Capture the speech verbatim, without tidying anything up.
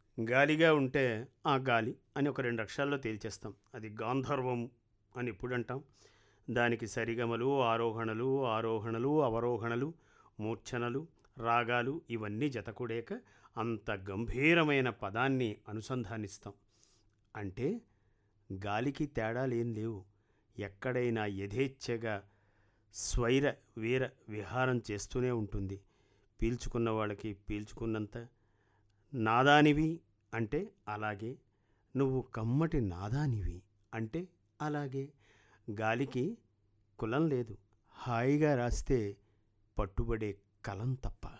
గాలిగా ఉంటే ఆ గాలి అని ఒక రెండు అక్షరాల్లో తేల్చేస్తాం. అది గాంధర్వం అని ఎప్పుడంటాం? దానికి సరిగమలు, ఆరోహణలు, ఆరోహణలు, అవరోహణలు, మూర్ఛనలు, రాగాలు ఇవన్నీ జతకూడాక అంత గంభీరమైన పదాన్ని అనుసంధానిస్తాం. అంటే గాలికి తేడాలేం లేవు. ఎక్కడైనా యథేచ్ఛగా స్వైర వీర విహారం చేస్తూనే ఉంటుంది. పీల్చుకున్న వాళ్ళకి పీల్చుకున్నంత, నాదానివి అంటే అలాగే, నువ్వు కమ్మటి నాదానివి అంటే అలాగే. గాలికి కులం లేదు. హాయిగా రాస్తే పట్టుబడే కలం తప్ప.